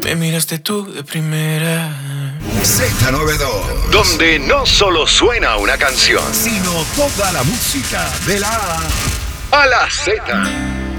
Me miraste tú de primera. Z92. Donde no solo suena una canción, Sino toda la música de la a la Z.